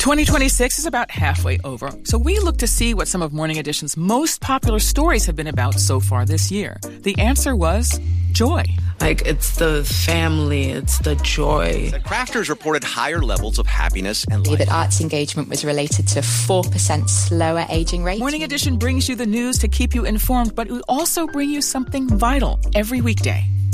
2026 is about halfway over, so we look to see what some of Morning Edition's most popular stories have been about so far this year. The answer was joy. Like, it's the family, it's the joy. The crafters reported higher levels of happiness and life. That arts engagement was related to 4% slower aging rate. Morning Edition brings you the news to keep you informed, but we also bring you something vital every weekday.